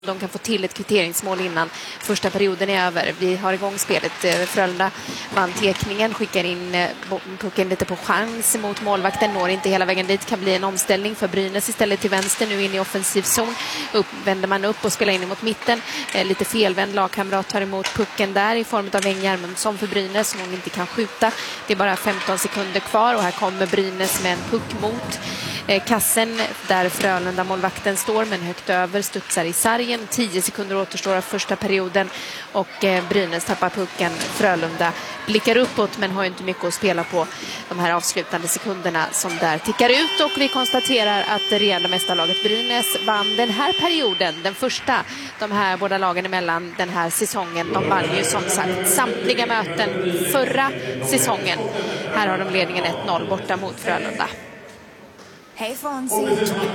De kan få till ett kvitteringsmål innan första perioden är över. Vi har igång spelet. Frölunda vann tekningen, skickar in pucken lite på chans mot målvakten. Når inte hela vägen dit. Kan bli en omställning för Brynäs istället till vänster. Nu in i offensiv zon. Vänder man upp och spelar in mot mitten. Lite felvänd lagkamrat tar emot pucken där i form av Eng Järmundsson för Brynäs som hon inte kan skjuta. Det är bara 15 sekunder kvar och här kommer Brynäs med en puck mot kassen där Frölunda målvakten står men högt över, studsar i sargen. 10 sekunder återstår av första perioden och Brynäs tappar pucken. Frölunda blickar uppåt men har inte mycket att spela på de här avslutande sekunderna som där tickar ut och vi konstaterar att det reella mästarlaget Brynäs vann den här perioden, den första de här båda lagen emellan den här säsongen. De vann ju som sagt samtliga möten förra säsongen. Här har de ledningen 1-0 borta mot Frölunda. Hey Fonzie.